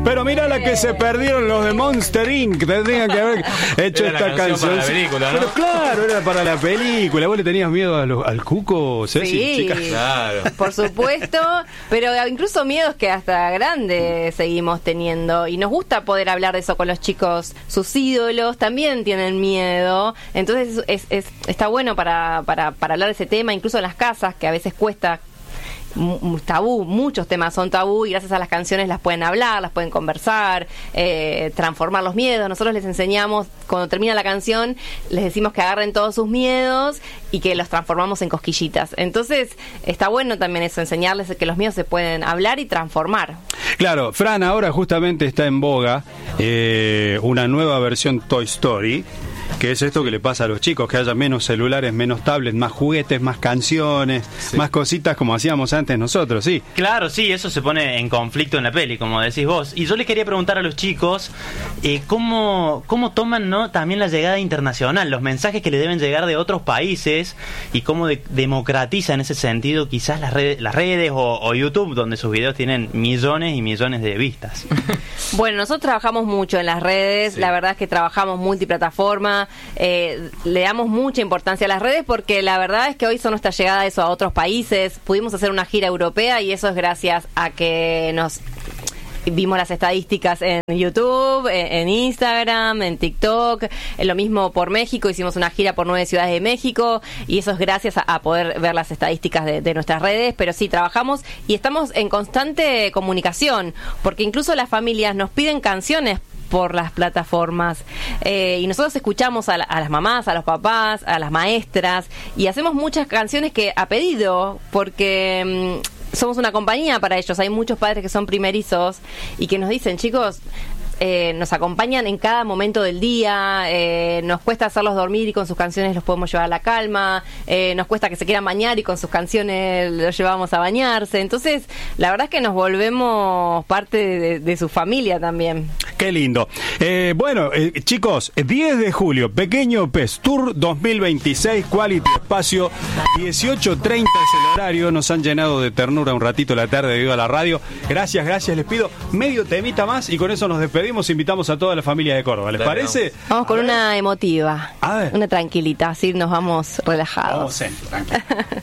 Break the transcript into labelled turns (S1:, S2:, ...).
S1: Pero mira la que se perdieron los de Monster Inc. Tendrían que haber hecho
S2: era
S1: esta canción.
S2: Para la película, ¿no?
S1: Pero claro, era para la película. ¿Vos le tenías miedo al cuco, Ceci,
S3: sí,
S1: chica?
S2: Claro.
S3: Por supuesto, pero incluso miedos que hasta grandes seguimos teniendo. Y nos gusta poder hablar de eso con los chicos. Sus ídolos también tienen miedo. Entonces está bueno para hablar de ese tema, incluso en las casas, que a veces cuesta. Tabú, muchos temas son tabú y gracias a las canciones las pueden hablar, las pueden conversar, transformar los miedos. Nosotros les enseñamos, cuando termina la canción, les decimos que agarren todos sus miedos y que los transformamos en cosquillitas. Entonces está bueno también eso, enseñarles que los miedos se pueden hablar y transformar.
S1: Claro, Fran, ahora justamente está en boga una nueva versión Toy Story, que es esto que le pasa a los chicos, que haya menos celulares, menos tablets, más juguetes, más canciones, más cositas como hacíamos antes nosotros, sí.
S4: Claro, sí, eso se pone en conflicto en la peli, como decís vos. Y yo les quería preguntar a los chicos cómo toman, ¿no?, también la llegada internacional, los mensajes que le deben llegar de otros países y cómo democratiza en ese sentido quizás las redes o YouTube, donde sus videos tienen millones y millones de vistas.
S3: Bueno, nosotros trabajamos mucho en las redes, la verdad es que trabajamos multiplataforma, le damos mucha importancia a las redes porque la verdad es que hoy son nuestra llegada eso a otros países. Pudimos hacer una gira europea y eso es gracias a que vimos las estadísticas en YouTube, en Instagram, en TikTok, lo mismo por México, hicimos una gira por 9 ciudades de México y eso es gracias a poder ver las estadísticas de nuestras redes, pero sí, trabajamos y estamos en constante comunicación, porque incluso las familias nos piden canciones por las plataformas y nosotros escuchamos a las mamás, a los papás, a las maestras y hacemos muchas canciones que a pedido, porque somos una compañía para ellos. Hay muchos padres que son primerizos y que nos dicen, chicos, nos acompañan en cada momento del día, nos cuesta hacerlos dormir y con sus canciones los podemos llevar a la calma, nos cuesta que se quieran bañar y con sus canciones los llevamos a bañarse. Entonces, la verdad es que nos volvemos parte de su familia también.
S1: Qué lindo. Bueno, chicos, 10 de julio, Pequeño Pez Tour 2026, Quality Espacio, 18:30 es el horario. Nos han llenado de ternura un ratito la tarde debido a la radio. Gracias, les pido medio temita más y con eso nos despedimos. Invitamos a toda la familia de Córdoba. ¿Les parece?
S3: Vamos con una emotiva.
S1: A ver.
S3: Una tranquilita, así nos vamos relajados.
S1: Vamos, tranquilo.